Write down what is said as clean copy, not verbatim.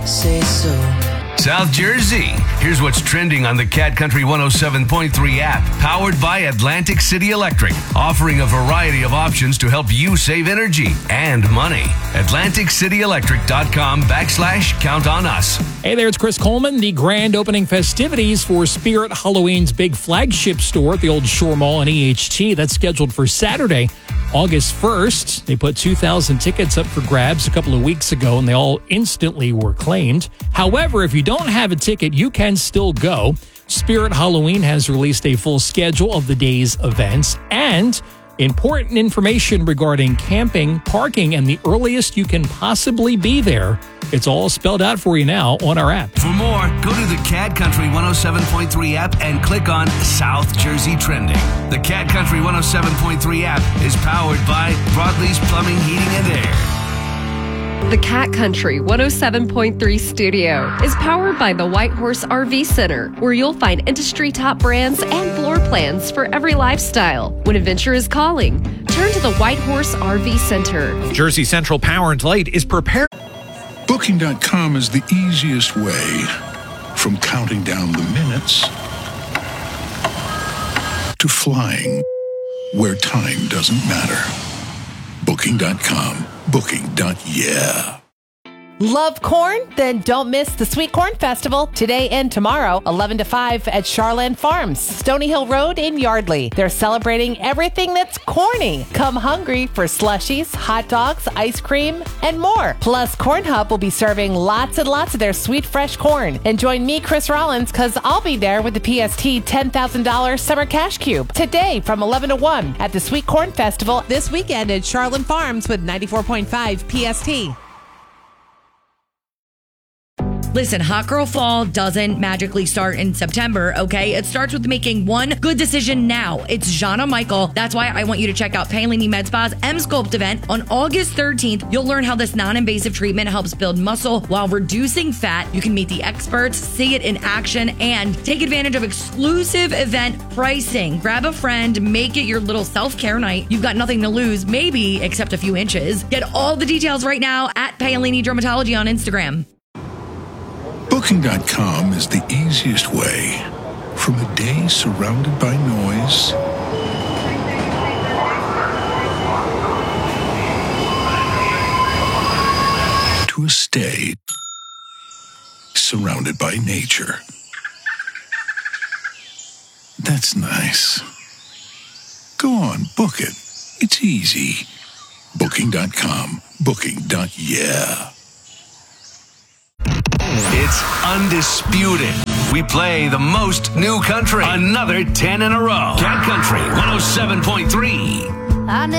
Say so. South Jersey. Here's what's trending on the Cat Country 107.3 app, powered by Atlantic City Electric, offering a variety of options to help you save energy and money. AtlanticCityElectric.com/count on us. Hey there, it's Chris Coleman. The grand opening festivities for Spirit Halloween's big flagship store at the Old Shore Mall in EHT. That's scheduled for Saturday, August 1st. They put 2,000 tickets up for grabs a couple of weeks ago, and they all instantly were claimed. However, if you don't have a ticket, you can still go. Spirit Halloween has released a full schedule of the day's events and important information regarding camping, parking, and the earliest you can possibly be there. It's all spelled out for you now on our app. For more, go to the Cat Country 107.3 app and click on South Jersey Trending. The Cat Country 107.3 app is powered by Broadlee's Plumbing, Heating, and Air. The Cat Country 107.3 studio is powered by the White Horse RV Center, where you'll find industry top brands and floor plans for every lifestyle. When adventure is calling, turn to the White Horse RV Center. Jersey Central Power and Light is prepared. Booking.com is the easiest way from counting down the minutes to flying where time doesn't matter. Booking.com. Booking.yeah. Love corn? Then don't miss the Sweet Corn Festival today and tomorrow, 11 to 5 at Charland Farms, Stony Hill Road in Yardley. They're celebrating everything that's corny. Come hungry for slushies, hot dogs, ice cream, and more. Plus, Corn Hub will be serving lots and lots of their sweet, fresh corn. And join me, Chris Rollins, because I'll be there with the PST $10,000 Summer Cash Cube today from 11 to 1 at the Sweet Corn Festival this weekend at Charland Farms with 94.5 PST. Listen, Hot Girl Fall doesn't magically start in September, okay? It starts with making one good decision now. It's Jana Michael. That's why I want you to check out Paolini Med Spa's M-Sculpt event on August 13th. You'll learn how this non-invasive treatment helps build muscle while reducing fat. You can meet the experts, see it in action, and take advantage of exclusive event pricing. Grab a friend, make it your little self-care night. You've got nothing to lose, maybe except a few inches. Get all the details right now at Paolini Dermatology on Instagram. Booking.com is the easiest way from a day surrounded by noise to a stay surrounded by nature. That's nice. Go on, book it. It's easy. Booking.com. Booking.yeah. It's undisputed. We play the most new country. Another 10 in a row. Cat Country 107.3.